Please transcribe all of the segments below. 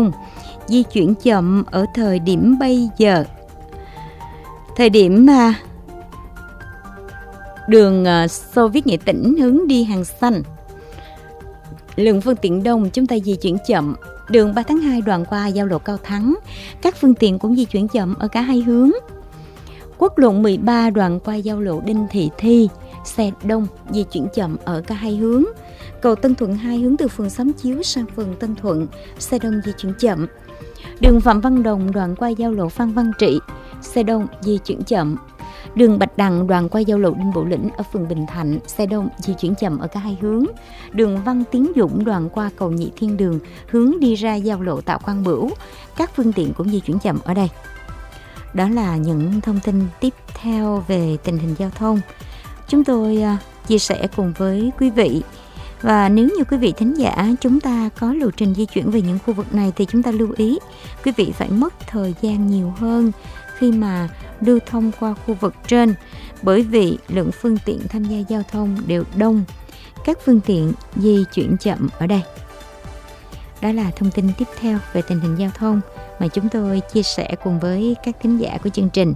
đông di chuyển chậm ở thời điểm bây giờ. Thời điểm đường Xô Viết Nghệ Tĩnh hướng đi Hàng Xanh, lượng phương tiện đông, chúng ta di chuyển chậm. Đường 3 tháng 2 đoạn qua giao lộ Cao Thắng, các phương tiện cũng di chuyển chậm ở cả hai hướng. Quốc lộ 13 đoạn qua giao lộ Đinh Thị Thi, xe đông di chuyển chậm ở cả hai hướng. Cầu Tân Thuận 2 hướng từ phường Xóm Chiếu sang phường Tân Thuận, xe đông di chuyển chậm. Đường Phạm Văn Đồng đoạn qua giao lộ Phan Văn Trị, xe đông di chuyển chậm. Đường Bạch Đằng đoạn qua giao lộ Đinh Bộ Lĩnh ở phường Bình Thạnh, xe đông di chuyển chậm ở cả hai hướng. Đường Văn Tiến Dũng đoạn qua cầu Nhị Thiên Đường hướng đi ra giao lộ Tạ Quang Bửu, các phương tiện cũng di chuyển chậm ở đây. Đó là những thông tin tiếp theo về tình hình giao thông chúng tôi chia sẻ cùng với quý vị. Và nếu như quý vị thính giả chúng ta có lộ trình di chuyển về những khu vực này thì chúng ta lưu ý quý vị phải mất thời gian nhiều hơn khi mà lưu thông qua khu vực trên, bởi vì lượng phương tiện tham gia giao thông đều đông, các phương tiện di chuyển chậm ở đây. Đó là thông tin tiếp theo về tình hình giao thông mà chúng tôi chia sẻ cùng với các thính giả của chương trình.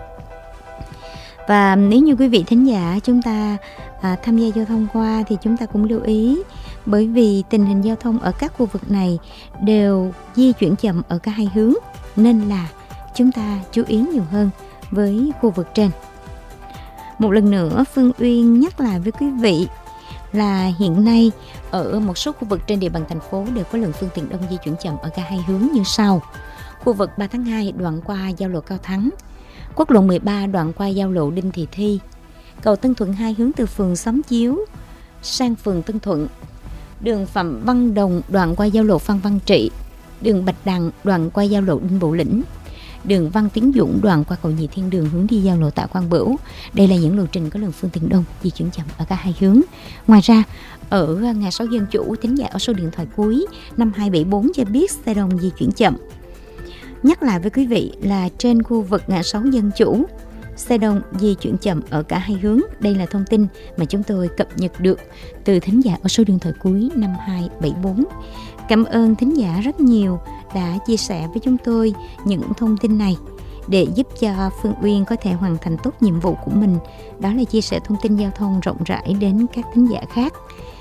Và nếu như quý vị thính giả chúng ta tham gia giao thông qua thì chúng ta cũng lưu ý, bởi vì tình hình giao thông ở các khu vực này đều di chuyển chậm ở cả hai hướng, nên là chúng ta chú ý nhiều hơn với khu vực trên. Một lần nữa Phương Uyên nhắc lại với quý vị là hiện nay ở một số khu vực trên địa bàn thành phố đều có lượng phương tiện đông di chuyển chậm ở cả hai hướng như sau. Khu vực 3 tháng 2 đoạn qua giao lộ Cao Thắng, quốc lộ 13 đoạn qua giao lộ Đinh Thị Thi, cầu Tân Thuận 2 hướng từ phường Xóm Chiếu sang phường Tân Thuận, đường Phạm Văn Đồng đoạn qua giao lộ Phan Văn Trị, đường Bạch Đằng đoạn qua giao lộ Đinh Bộ Lĩnh, đường Văn Tiến Dũng đoạn qua cầu Nhị Thiên Đường hướng đi giao lộ Tạ Quang Bửu. Đây là những lộ trình có lượng phương tiện đông di chuyển chậm ở cả hai hướng. Ngoài ra, ở ngã 6 Dân Chủ, thính giả ở số điện thoại cuối 5274 cho biết xe đông di chuyển chậm. Nhắc lại với quý vị là trên khu vực ngã 6 Dân Chủ, xe đông di chuyển chậm ở cả hai hướng. Đây là thông tin mà chúng tôi cập nhật được từ thính giả ở số điện thoại cuối 5274. Cảm ơn thính giả rất nhiều đã chia sẻ với chúng tôi những thông tin này để giúp cho Phương Uyên có thể hoàn thành tốt nhiệm vụ của mình, đó là chia sẻ thông tin giao thông rộng rãi đến các thính giả khác.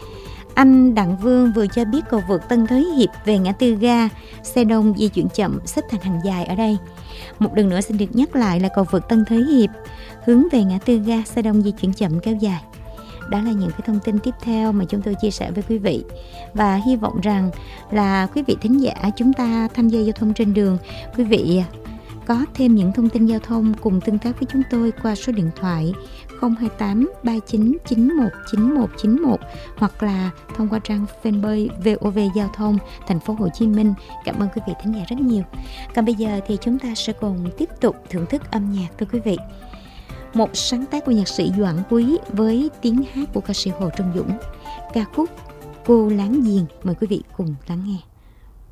Anh Đặng Vương vừa cho biết cầu vượt Tân Thới Hiệp về ngã tư ga, xe đông di chuyển chậm xếp thành hàng dài ở đây. Một lần nữa xin được nhắc lại là cầu vượt Tân Thới Hiệp hướng về ngã tư ga, xe đông di chuyển chậm kéo dài. Đó là những cái thông tin tiếp theo mà chúng tôi chia sẻ với quý vị. Và hy vọng rằng là quý vị thính giả chúng ta tham gia giao thông trên đường, quý vị có thêm những thông tin giao thông cùng tương tác với chúng tôi qua số điện thoại 028 39 91 91 91 hoặc là thông qua trang fanpage VOV Giao thông Thành phố Hồ Chí Minh. Cảm ơn quý vị thính giả rất nhiều. Còn bây giờ thì chúng ta sẽ cùng tiếp tục thưởng thức âm nhạc thưa quý vị. Một sáng tác của nhạc sĩ Doãn Quý với tiếng hát của ca sĩ Hồ Trung Dũng, ca khúc Cô Láng Giềng. Mời quý vị cùng lắng nghe.